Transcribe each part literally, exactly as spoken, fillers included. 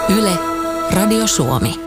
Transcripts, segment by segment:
Yle, Radio Suomi.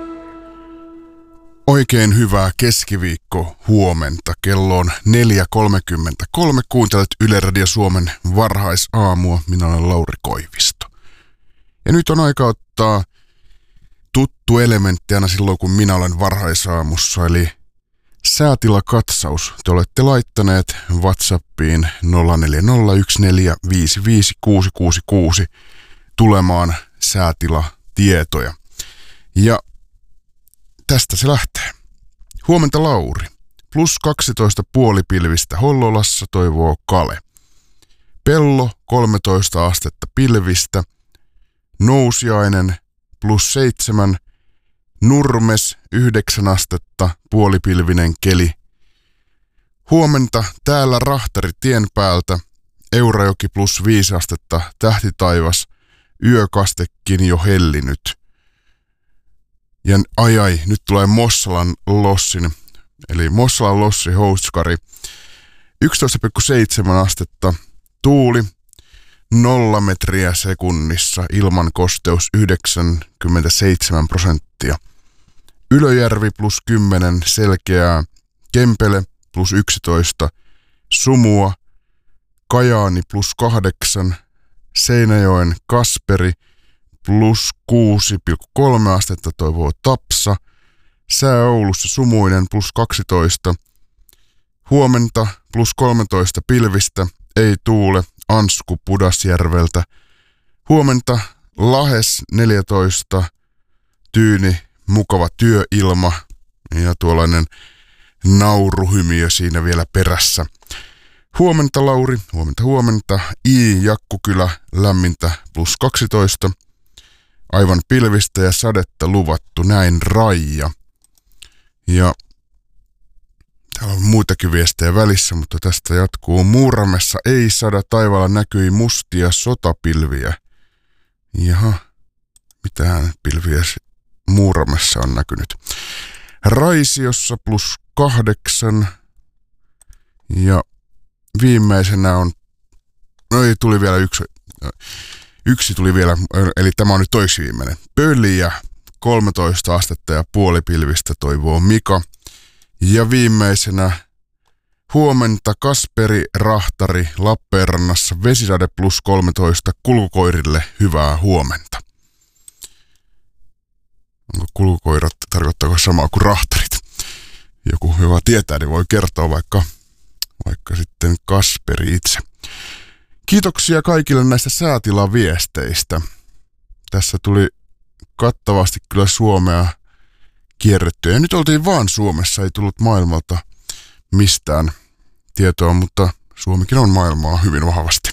Oikein hyvää keskiviikko huomenta. Kello on neljä kolmekymmentäkolme. Kuuntelet Yle Radio Suomen varhaisaamua. Minä olen Lauri Koivisto. Ja nyt on aika ottaa tuttu elementti aina silloin, kun minä olen varhaisaamussa, eli säätilakatsaus. Te olette laittaneet WhatsAppiin nolla neljä nolla yksi neljä viisi viisi kuusi kuusi kuusi tulemaan säätilatietoja. Ja tästä se lähtee. Huomenta Lauri. Plus kaksitoista puolipilvistä Hollolassa, toivoo Kale. Pello kolmetoista astetta pilvistä. Nousiainen plus seitsemän. Nurmes yhdeksän astetta puolipilvinen keli. Huomenta täällä Rahtari tien päältä. Eurajoki plus viisi astetta tähtitaivas. Yökastekin jo hellinyt. Ja ai ai, nyt tulee Mossalan lossin, eli Mossalan lossi Houskari. yksitoista pilkku seitsemän astetta, tuuli nolla metriä sekunnissa, ilman kosteus yhdeksänkymmentäseitsemän prosenttia. Ylöjärvi plus kymmenen, selkeää, Kempele plus yksitoista, Sumua, Kajaani plus kahdeksan, Seinäjoen Kasperi plus kuusi pilkku kolme astetta, toivoo Tapsa. Sää Oulussa sumuinen plus kaksitoista. Huomenta plus kolmetoista pilvistä, ei tuule, Ansku Pudasjärveltä. Huomenta Lahes neljätoista, tyyni, mukava työilma ja tuollainen nauruhymiö siinä vielä perässä. Huomenta Lauri, huomenta huomenta. I Jakkukylä lämmintä plus kaksitoista. Aivan pilvistä ja sadetta luvattu, näin Raija. Ja täällä on muitakin viestejä välissä, mutta tästä jatkuu. Muuramessa ei sada, taivaalla näkyi mustia sotapilviä. Jaha, mitähän pilviä Muuramessa on näkynyt. Raisiossa plus kahdeksan. Ja viimeisenä on, no ei, tuli vielä yksi. Yksi tuli vielä, eli tämä on nyt toisi viimeinen. Pöliä, kolmetoista astetta ja puolipilvistä, toivoo Mika. Ja viimeisenä huomenta Kasperi, Rahtari, Lappeenrannassa, vesisade plus kolmetoista, kulkukoirille hyvää huomenta. Onko kulkukoirat, tarkoittaako samaa kuin rahtarit? Joku hyvä tietää, niin voi kertoa vaikka, vaikka sitten Kasperi itse. Kiitoksia kaikille näistä säätilaviesteistä. Tässä tuli kattavasti kyllä Suomea kierrettyä. Ja nyt oltiin vaan Suomessa, ei tullut maailmalta mistään tietoa, mutta Suomikin on maailmaa hyvin vahvasti.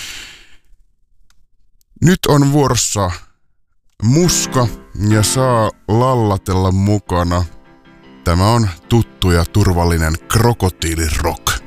Nyt on vuorossa Muska ja saa lallatella mukana. Tämä on tuttu ja turvallinen krokotiilirock.